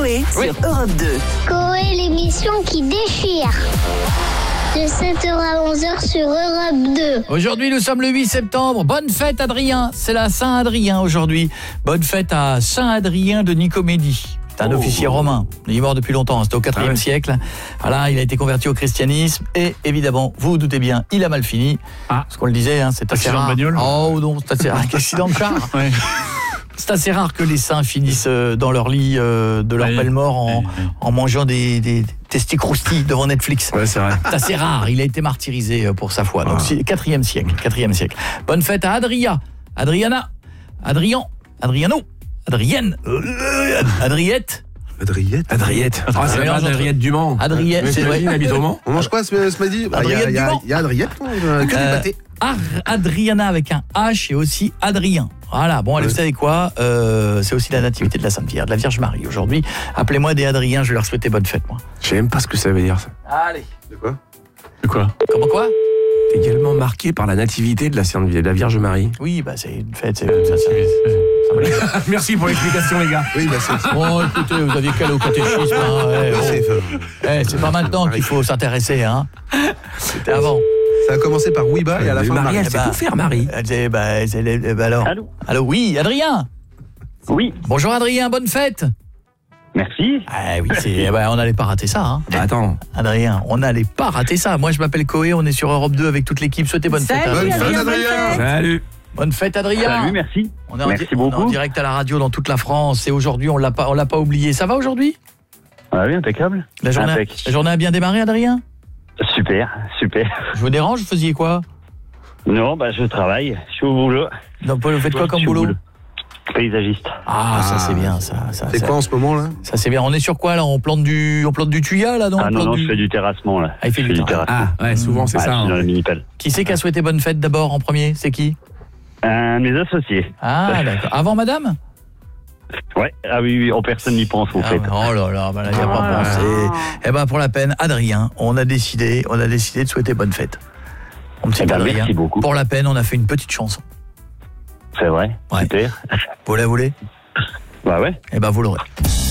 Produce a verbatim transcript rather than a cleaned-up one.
Coé Oui. sur Europe deux. Coé, l'émission qui déchire. De sept heures à onze heures sur Europe deux. Aujourd'hui, nous sommes le huit septembre. Bonne fête, Adrien. C'est la Saint-Adrien aujourd'hui. Bonne fête à Saint-Adrien de Nicomédie. C'est un oh, officier oh. romain. Il est mort depuis longtemps. C'était au quatrième ah ouais. siècle. Voilà, il a été converti au christianisme. Et évidemment, vous vous doutez bien, il a mal fini. Ah. Ce qu'on le disait, hein, c'est assez rare. Accident de bagnole. Oh non, c'est assez rare. Accident de char. Ouais. C'est assez rare que les saints finissent dans leur lit euh, de leur ouais. belle mort en, ouais. en mangeant des, des testicroustilles devant Netflix. Ouais, c'est vrai. C'est assez rare. Il a été martyrisé pour sa foi. Donc, ah. c'est quatrième siècle. quatrième siècle. Bonne fête à Adria, Adriana, Adrien, Adriano, Adrienne, euh, Adriette. Adriette Adriette. Ah, c'est pas Adriette du Mans. Adriette, c'est vrai. Il habite au Mans. On mange quoi ce, ce midi? Bah, Adriette y a, du Mans. Il y a Adriette, euh, que euh, du pâté. Adriana avec un H et aussi Adrien. Voilà, bon, allez, vous savez quoi euh, c'est aussi la nativité de la Sainte Vierge, de la Vierge Marie aujourd'hui. Appelez-moi des Adriens, je vais leur souhaiter bonne fête, moi. Je sais même pas ce que ça veut dire, ça. Allez. De quoi? De quoi? Comment quoi? Également marqué par la nativité de la, Sainte, de la Vierge Marie. Oui, bah c'est une fête, c'est... Ça, ça, ça, merci pour l'explication, les gars. Oui, bah c'est... Bon, écoutez, vous aviez qu'à aller au catéchisme, hein. Eh, bon. c'est, eh, c'est pas maintenant qu'il faut s'intéresser, hein. C'était avant. Ça a commencé par Ouiba et à la fin Marie, elle sait bah, tout faire, Marie. Elle, bah, elle, bah alors. Allô. Allô, oui, Adrien. Oui. Bonjour Adrien, bonne fête. Merci. Ah oui, c'est, bah, on n'allait pas rater ça. Hein. Bah, attends. Adrien, on n'allait pas rater ça. Moi, je m'appelle Coé, on est sur Europe deux avec toute l'équipe. Souhaitez bonne Salut, fête. Bonne Adrien. fête, Adrien. Salut. Bonne fête, Adrien. Salut, merci. On est, en, merci on est beaucoup. en direct à la radio dans toute la France. Et aujourd'hui, on l'a pas, on l'a pas oublié. Ça va aujourd'hui? Ah oui, impeccable. La journée, Impec. la journée a bien démarré, Adrien? Super, super. Je vous dérange, vous faisiez quoi? Non, bah je travaille, je suis au boulot. Non, vous faites quoi Je comme suis au boulot? Paysagiste. Ah, Ah, ça c'est bien, ça. ça C'est ça, quoi en ce moment, là? Ça c'est bien. On est sur quoi là? On plante du, on plante du tuya là, non? Ah On non, plante non, du... je fais du terrassement là. Ah, il fait je du fais terrassement. Ah, ouais, souvent c'est Ah, ça. je suis dans Hein. la mini-pelle. Qui c'est qui a souhaité bonne fête d'abord en premier? C'est qui? Euh, mes associés. Ah, d'accord. Avant madame? Ouais, ah oui, oui, oh, personne n'y pense, vous Ah, faites. oh là là, bah là, il n'y a Oh pas là pensé. là. Eh ben pour la peine, Adrien, on a décidé, on a décidé de souhaiter bonne fête. Mon petit Eh ben, Adrien. merci beaucoup. Pour la peine, on a fait une petite chanson. C'est vrai, Ouais. super. Vous la voulez? Bah ouais. Eh ben vous l'aurez.